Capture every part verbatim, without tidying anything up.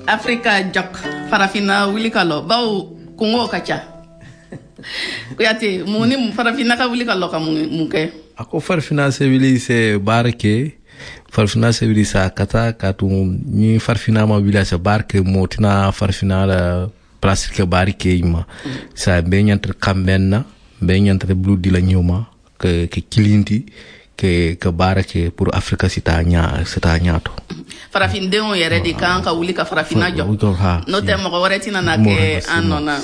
Afrika jok farafina wuli kalo baw kungo kacha kuyate muni farafina ka wuli kalo ka munke ako farafina se wili se barke farfina se wili sa kata katu ni farfina ma wili sa barke motina farfina la plastique barke ima sa be nyantre kambenna be nyantre bludi la nyuma ke ke kilinti ke ke barke pour Afrika sita nya sita nyato farafin de on yere di kan ka wuli ka farafina jo no te mo wareti na na ke anona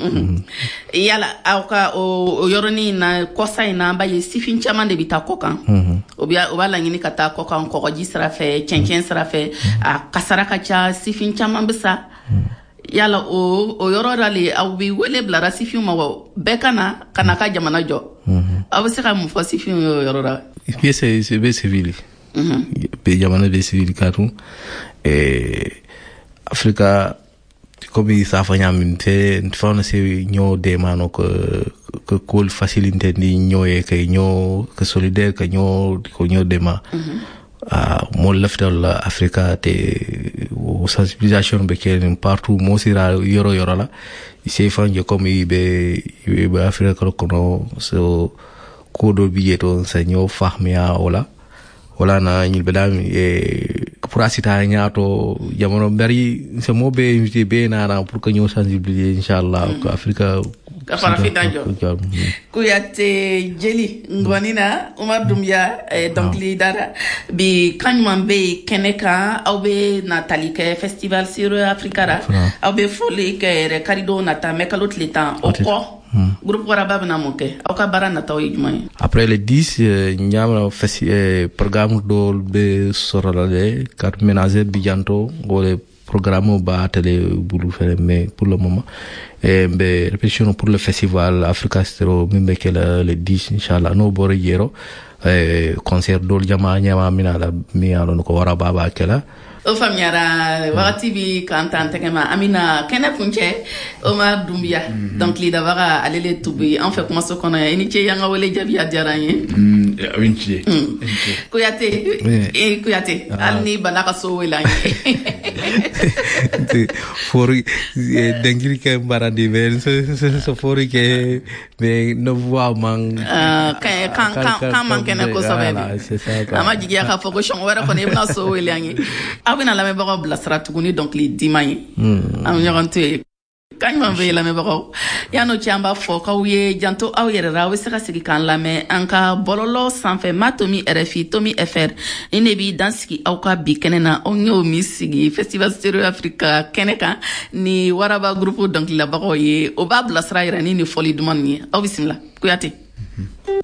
yala auka o yoroni na kosa ina ba ye sifin chama de bitakoka obia obala ngini kata koka ko ko jisra fe chenchen sra fe a kasara ka cha sifin chama bisa yala o o yororale au bi wele blara sifin ma bekana kana ka jamana jo awu se ka mu fo sifin yorora Biese se be civili. Mhm. Be jamana be civili katu eh Afrika comme ça fa nyaminte fona se ñoo de mano ko ko kol facilité ni ñoye kay ñoo ko solidaire ka ñoo ko ñoo de ma ah mo leftal Afrika te sensibilisation be ken partout mo sira yoro yoro la se fa ñe comme be be Afrika ko no so kodo biyeto sa ñoo fahmia wala wala na ñil bedami e pour asita ñaato jamono bari se mo be invité be na na pour que ñoo sensibiliser inshallah ko Afrika ka fara fi danjo ku yatte jeli ngonina Umar Doumbia donc li dara bi kanyman be keneka aw be natali ke festival sur Afrikara aw be foli ke karido nata mekalot litan o ko groupe Waraba na moke auka barana taw yuma après le dix ñama festi programme do be sorale car ménager bijanto ngole programme ba télé bulu fere mais pour le moment et be répétition pour le festival Africa Stero mimbe ke le dix inchallah no bore yero e concert do jama ñama mina la mi alon ko Waraba ba kala o famiara wakati bi kantante kema amina kena punche Omar Doumbia mm -hmm. donc li davara alele tubi en fait comment ce qu'on a initié yanga wele jabi adiranye mm winchi kuyate e kuyate alni banaka so wela fori dengiri ke barandi ben so fori ke me no voix man kan kan kan man kena ko so bebe ama jigia ka foko shon wera ko ne bna so wela ngi abina la me bako blasra tuguni donc li dimay am ñorante kañ ma be la me bako ya no chamba fo ka wiye janto aw yere rawe saka sigi kan la me anka bololo sanfe matomi R F I Tomi F R inebi danski aw ka bi kenena on ñew mi sigi festival Stereo Africa keneka ni Waraba groupe donc la bako ye o ba blasra irani ni foli dumani aw bismillah kuyate